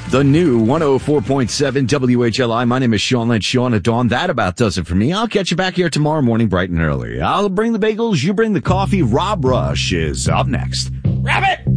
The new 104.7 WHLI. My name is Sean Lynch. Sean at Dawn. That about does it for me. I'll catch you back here tomorrow morning bright and early. I'll bring the bagels. You bring the coffee. Rob Rush is up next. Rabbit!